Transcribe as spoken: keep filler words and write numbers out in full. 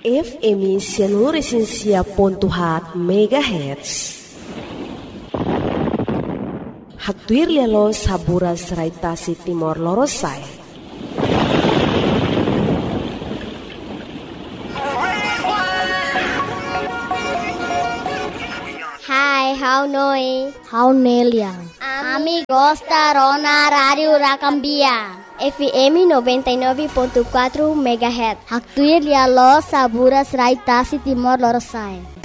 F M Sianuresensia pontuhat megahertz. Haktuir lelo sabura seraitasi Timor Lorosai. Hai, how noi? How neliang? Amigos da Rona Radio Rakambia. F M noventa e nove ponto quatro megahertz. Haktuir lelo sabura seraitasi Timor Lorosai.